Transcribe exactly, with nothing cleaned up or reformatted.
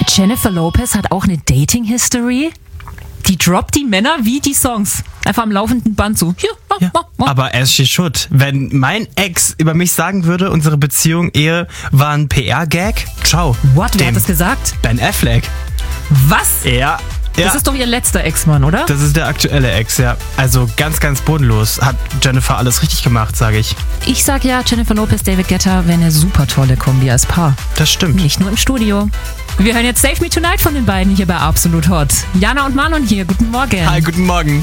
Jennifer Lopez hat auch eine Dating-History. Die droppt die Männer wie die Songs. Einfach am laufenden Band so. Hier, ma, Ja. ma, ma. Aber as she should. Wenn mein Ex über mich sagen würde, unsere Beziehung, Ehe war ein P R-Gag, ciao. What? Wer Dem hat das gesagt? Ben Affleck. Was? Ja. Ja. Das ist doch ihr letzter Ex-Mann, oder? Das ist der aktuelle Ex, ja. Also ganz, ganz bodenlos. Hat Jennifer alles richtig gemacht, sage ich. Ich sag ja, Jennifer Lopez, David Guetta wäre eine super tolle Kombi als Paar. Das stimmt. Nicht nur im Studio. Wir hören jetzt Save Me Tonight von den beiden hier bei Absolut Hot. Jana und Manon hier, guten Morgen. Hi, guten Morgen.